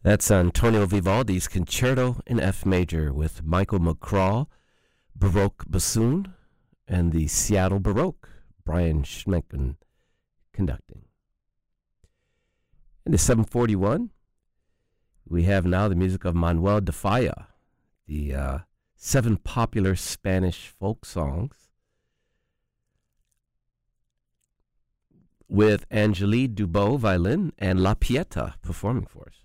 That's Antonio Vivaldi's Concerto in F Major with Michael McCraw, Baroque bassoon, and the Seattle Baroque, Brian Schmenken, conducting. And at 7:41, we have now the music of Manuel de Falla, the 7 popular Spanish folk songs, with Angélique Dubot violin and La Pieta performing for us.